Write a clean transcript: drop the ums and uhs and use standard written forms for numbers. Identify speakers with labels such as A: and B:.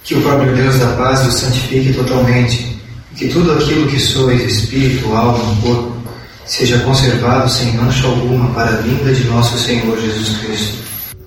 A: Que o próprio Deus da paz vos santifique totalmente, e que tudo aquilo que sois, espírito, alma e corpo, seja conservado sem mancha alguma para a vinda de nosso Senhor Jesus Cristo.